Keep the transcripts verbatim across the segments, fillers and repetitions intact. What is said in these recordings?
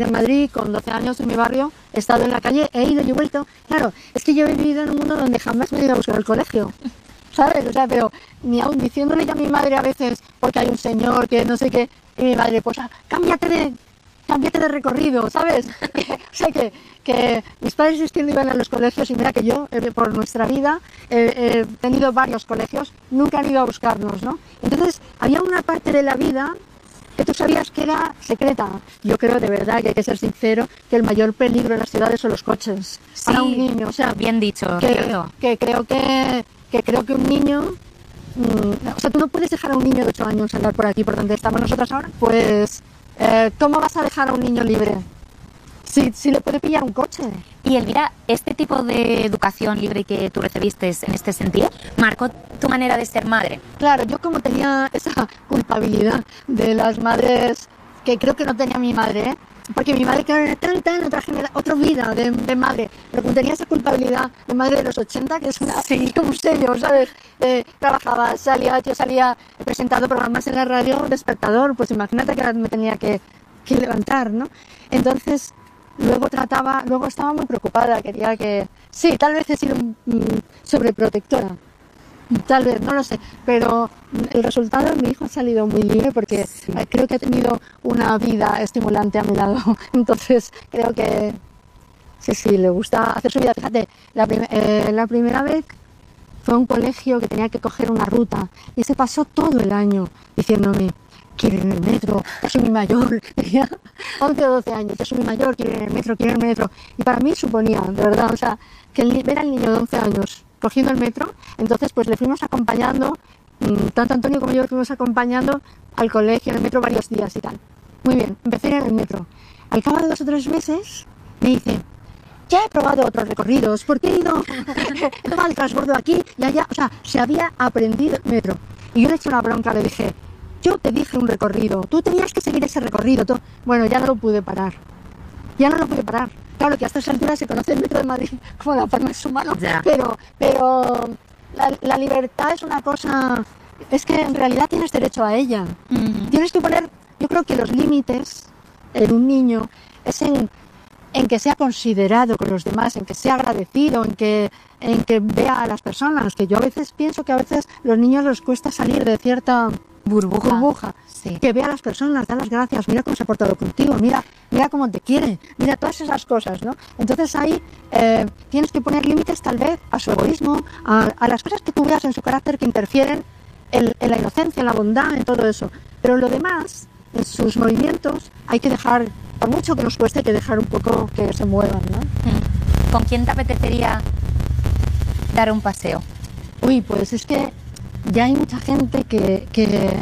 en Madrid con doce años en mi barrio, he estado en la calle, he ido y he vuelto. Claro, es que yo he vivido en un mundo donde jamás me he ido a buscar el colegio, ¿sabes? O sea, pero ni aún diciéndole ya a mi madre a veces, porque hay un señor que no sé qué, y mi madre, pues ah, cámbiate de, cámbiate de recorrido, ¿sabes? O sea, que, que mis padres existiendo iban a los colegios y mira que yo, eh, por nuestra vida, eh, he tenido varios colegios, nunca han ido a buscarnos, ¿no? Entonces, había una parte de la vida que tú sabías que era secreta. Yo creo de verdad que hay que ser sincero que el mayor peligro en las ciudades son los coches. Sí, para un niño, o sea, bien dicho, que, creo. que creo que, que creo que un niño, mmm, o sea, tú no puedes dejar a un niño de ocho años andar por aquí, por donde estamos nosotros ahora. Pues, eh, ¿cómo vas a dejar a un niño libre? Si, si le puede pillar un coche. Y Elvira, ¿este tipo de educación libre que tú recibiste en este sentido marcó tu manera de ser madre? Claro, yo como tenía esa culpabilidad de las madres que creo que no tenía mi madre, ¿eh? Porque mi madre era tan, tan, otra, genera, otra vida de, de madre, pero como tenía esa culpabilidad de madre de los ochenta, que es una, sí, como un sello, ¿sabes? Eh, trabajaba, salía, yo salía, he presentado programas en la radio, despertador, pues imagínate que me tenía que, que levantar, ¿no? Entonces, luego trataba, luego estaba muy preocupada, quería que, sí, tal vez he sido mm, sobreprotectora. Tal vez, no lo sé, pero el resultado de mi hijo ha salido muy libre porque sí, creo que ha tenido una vida estimulante a mi lado. Entonces, creo que sí, sí, le gusta hacer su vida. Fíjate, la, prim eh, la primera vez fue a un colegio que tenía que coger una ruta y se pasó todo el año diciéndome, quiero ir en el metro, ya soy mi mayor, tenía once o doce años, ya soy mi mayor, quiero ir en el metro, quiero ir en el metro. Y para mí suponía, de verdad, o sea, que el, ver al niño de once años cogiendo el metro, entonces pues le fuimos acompañando, tanto Antonio como yo le fuimos acompañando al colegio en el metro varios días y tal. Muy bien, empecé en el metro. Al cabo de dos o tres meses me dice, ya he probado otros recorridos, porque he ido, he tomado el transbordo aquí y allá, o sea, se había aprendido el metro. Y yo le eché una bronca, le dije, yo te dije un recorrido, tú tenías que seguir ese recorrido. Tú... Bueno, ya no lo pude parar, ya no lo pude parar. Claro que a estas alturas se conoce el metro de Madrid como la palma de su mano, yeah. pero, pero la, la libertad es una cosa, es que en realidad tienes derecho a ella. Mm. Tienes que poner, yo creo que los límites en un niño es en, en que sea considerado con los demás, en que sea agradecido, en que, en que vea a las personas, que yo a veces pienso que a veces a los niños les cuesta salir de cierta burbuja, burbuja. Sí. Que vea a las personas, da las gracias, mira cómo se ha portado contigo, mira, mira cómo te quiere, mira todas esas cosas, ¿no? Entonces ahí eh, tienes que poner límites tal vez a su egoísmo, a, a las cosas que tú veas en su carácter que interfieren en, en la inocencia, en la bondad, en todo eso. Pero lo demás, en sus movimientos, hay que dejar, por mucho que nos cueste, hay que dejar un poco que se muevan, ¿no? ¿Con quién te apetecería dar un paseo? Uy, pues es que ya hay mucha gente que, que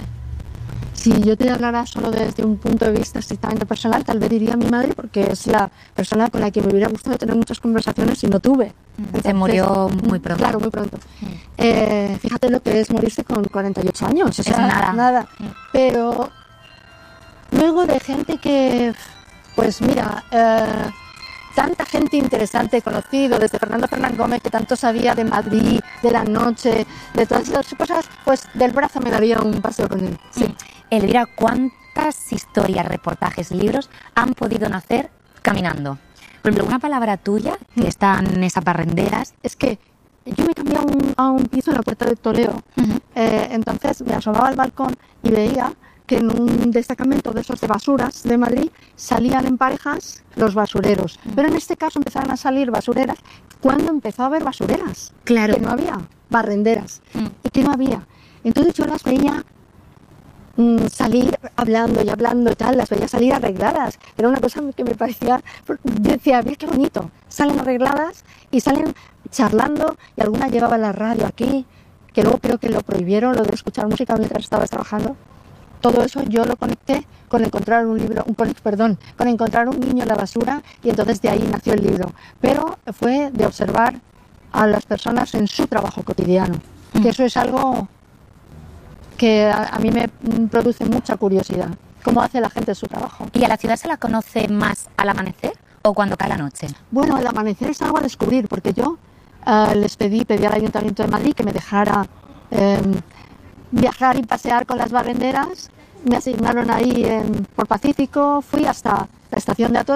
si yo te hablara solo desde un punto de vista estrictamente personal, tal vez diría a mi madre, porque es la persona con la que me hubiera gustado tener muchas conversaciones y no tuve. Entonces, se murió muy pronto. Claro, muy pronto. Mm. Eh, fíjate lo que es morirse con cuarenta y ocho años. O sea, es nada. nada. Mm. Pero luego de gente que, pues mira, eh, tanta gente interesante conocido, desde Fernando Fernán Gómez, que tanto sabía de Madrid, de la noche, de todas esas cosas, pues del brazo me daría un paseo con él. Sí. Mm. Elvira, ¿cuántas historias, reportajes, libros han podido nacer caminando? Por ejemplo, una palabra tuya que está en esas barrenderas. Es que yo me cambié a un, a un piso en la Puerta de Toledo, uh-huh. eh, entonces me asomaba al balcón y veía que en un destacamento de esos de basuras de Madrid salían en parejas los basureros. Uh-huh. Pero en este caso empezaron a salir basureras cuando empezó a haber basureras. Claro. Que no había barrenderas. Uh-huh. Y que no había. Entonces yo las veía mmm, salir hablando y hablando y tal, las veía salir arregladas. Era una cosa que me parecía, yo decía, mira qué bonito. Salen arregladas y salen charlando y alguna llevaba la radio aquí, que luego creo que lo prohibieron, lo de escuchar música mientras estabas trabajando. Todo eso yo lo conecté con encontrar un libro, un, perdón, con encontrar un niño en la basura y entonces de ahí nació el libro. Pero fue de observar a las personas en su trabajo cotidiano, mm. que eso es algo que a, a mí me produce mucha curiosidad, cómo hace la gente su trabajo. ¿Y a la ciudad se la conoce más al amanecer o cuando cae la noche? Bueno, al amanecer es algo a descubrir, porque yo uh, les pedí, pedí al Ayuntamiento de Madrid que me dejara eh, viajar y pasear con las barrenderas. Me asignaron ahí en, por Pacífico, fui hasta la estación de Atocha.